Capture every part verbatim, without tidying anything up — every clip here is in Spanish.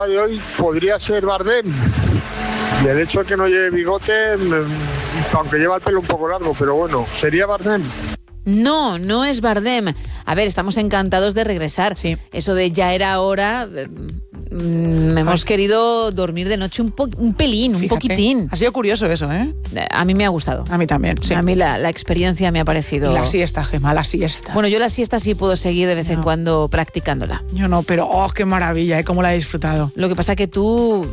De hoy podría ser Bardem. Y el hecho de que no lleve bigote, aunque lleva el pelo un poco largo, pero bueno, ¿sería Bardem? No, no es Bardem. A ver, estamos encantados de regresar. Sí. Eso de ya era hora... Mm, hemos Ay. querido dormir de noche un, po- un pelín, Fíjate, un poquitín. Ha sido curioso eso, ¿eh? A mí me ha gustado. A mí también, sí. A mí la, la experiencia me ha parecido... Y la siesta, Gemma, la siesta. Bueno, yo la siesta sí puedo seguir de vez no. en cuando practicándola. Yo no, pero ¡oh, qué maravilla! ¿eh? ¿Cómo la he disfrutado? Lo que pasa que tú,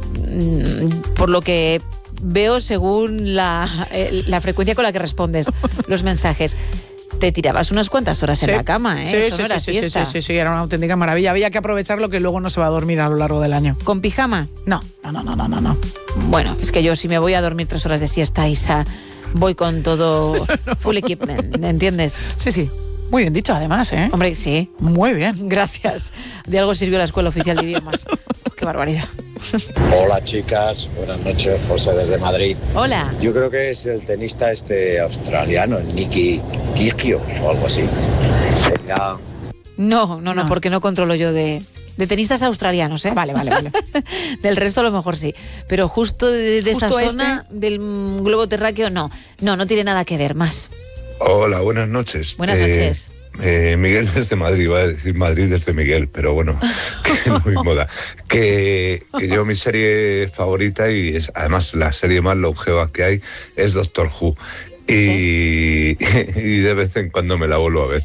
por lo que veo según la, eh, la frecuencia con la que respondes los mensajes, te tirabas unas cuantas horas sí. en la cama, ¿eh? Sí, Eso sí, no era sí, siesta. sí, sí, sí, sí, era una auténtica maravilla. Había que aprovechar lo que luego no se va a dormir a lo largo del año. ¿Con pijama? No, no, no, no, no, no. Bueno, es que yo si me voy a dormir tres horas de siesta, Isa, voy con todo full equipment, ¿entiendes? Sí, sí. Muy bien dicho, además, ¿eh? Hombre, sí. Muy bien. Gracias. De algo sirvió la Escuela Oficial de Idiomas. Qué barbaridad. Hola, chicas. Buenas noches. José desde Madrid. Hola. Yo creo que es el tenista este australiano, el Nicky Kyrgios o algo así. Sería... No, no, no, no, porque no controlo yo de... De tenistas australianos, ¿eh? Vale, vale, vale. Del resto a lo mejor sí. Pero justo de, de justo esa zona este... del globo terráqueo, no. No, no tiene nada que ver, más. Hola, buenas noches. Buenas noches. Eh, eh, Miguel desde Madrid, iba a decir Madrid desde Miguel, pero bueno, que no es moda. Que, que yo mi serie favorita, y es además la serie más longeva que hay, es Doctor Who. Y, ¿sí? Y de vez en cuando me la vuelvo a ver.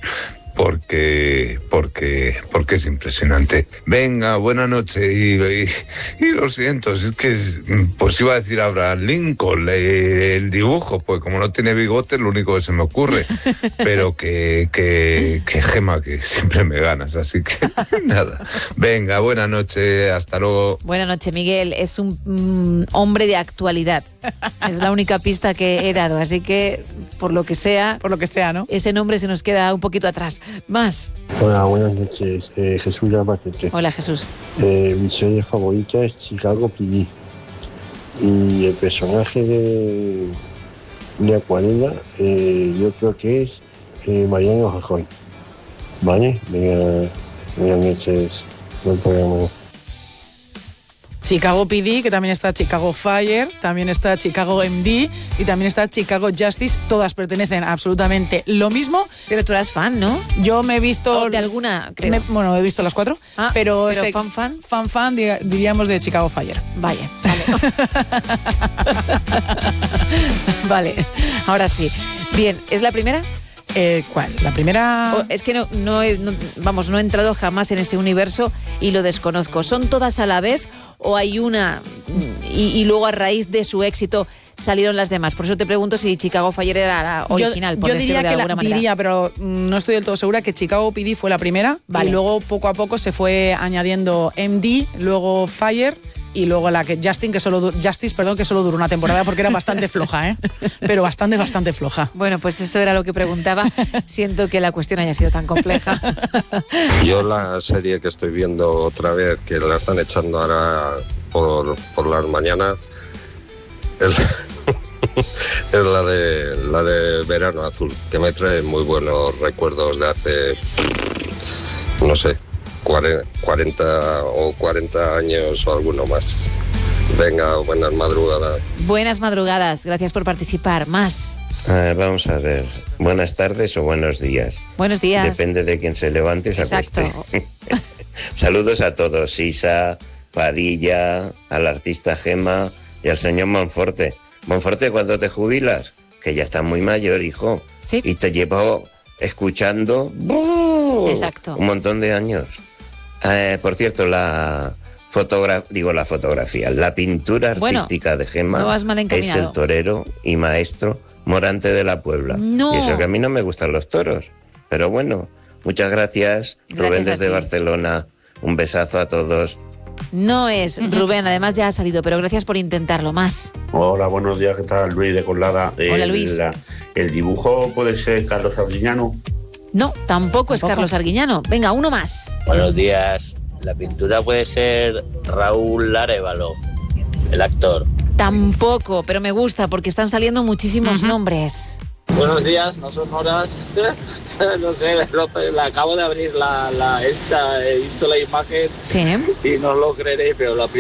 Porque, porque, porque es impresionante. Venga, buena noche y, y, y lo siento, es que pues iba a decir Abraham Lincoln, el dibujo, pues como no tiene bigote, lo único que se me ocurre, pero que, que, que Gemma, que siempre me ganas, así que nada. Venga, buena noche, hasta luego. Buena noche, Miguel, es un mm, hombre de actualidad, es la única pista que he dado, así que por lo que sea, por lo que sea, ¿no? Ese nombre se nos queda un poquito atrás. Más. Hola, buenas noches. Eh, Jesús Llamaquete. Hola, Jesús. Eh, mi serie favorita es Chicago P D. Y el personaje de, de Acuarela, eh, yo creo que es eh, Mariano Rajoy. ¿Vale? Venga, buenas noches. Buen programa. Chicago P D, que también está Chicago Fire, también está Chicago M D y también está Chicago Justice. Todas pertenecen a absolutamente lo mismo. Pero tú eras fan, ¿no? Yo me he visto... Oh, de alguna, creo. Me, bueno, he visto las cuatro. Ah, pero pero sé, fan, fan. Fan, fan, diríamos de Chicago Fire. Vaya, vale. Vale, ahora sí. Bien, ¿es la primera? Eh, ¿Cuál? La primera... Oh, es que no, no, he, no, vamos, no he entrado jamás en ese universo y lo desconozco. ¿Son todas a la vez o hay una y, y luego a raíz de su éxito salieron las demás? Por eso te pregunto si Chicago Fire era la original, yo, por yo decirlo diría de que alguna la, manera. Diría, pero no estoy del todo segura, que Chicago P D fue la primera. Vale. Y luego poco a poco se fue añadiendo M D, luego Fire... Y luego la que Justin, que solo Justice, perdón, que solo duró una temporada porque era bastante floja, ¿eh? Pero bastante, bastante floja. Bueno, pues eso era lo que preguntaba. Siento que la cuestión haya sido tan compleja. Yo la serie que estoy viendo otra vez, que la están echando ahora por, por las mañanas, es, es la de la de Verano Azul, que me trae muy buenos recuerdos de hace, no sé, cuarenta o cuarenta años o alguno más. Venga, buenas madrugadas. Buenas madrugadas, gracias por participar. Más. Ah, vamos a ver, buenas tardes o buenos días. Buenos días. Depende de quién se levante y se Exacto. acueste. Saludos a todos, Isa, Padilla, al artista Gemma y al señor Monforte. Monforte, ¿cuándo te jubilas? Que ya estás muy mayor, hijo. Sí. Y te llevo escuchando ¡buh! Exacto. Un montón de años. Eh, por cierto, la fotogra- digo la fotografía, la pintura artística bueno, de Gemma no vas mal es encaminado. el torero y maestro Morante de la Puebla. No. Y eso que a mí no me gustan los toros. Pero bueno, muchas gracias. Gracias Rubén desde a ti. Barcelona. Un besazo a todos. No es Rubén, además ya ha salido, pero gracias por intentarlo. Más. Hola, buenos días, ¿qué tal? Luis de Colada. Hola, Luis. El, el dibujo puede ser Carlos Arguiñano. No, tampoco, tampoco es Carlos Arguiñano. Venga, uno más. Buenos días. La pintura puede ser Raúl Arévalo, el actor. Tampoco, pero me gusta porque están saliendo muchísimos uh-huh. nombres. Buenos días, no son horas. No sé, la acabo de abrir la, la esta, he visto la imagen sí. y no lo creeré, pero la